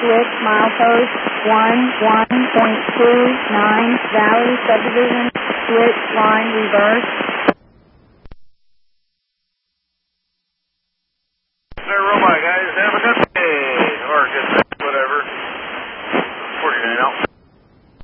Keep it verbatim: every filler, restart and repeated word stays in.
switch milepost one one point two nine Valley subdivision, switch line reverse.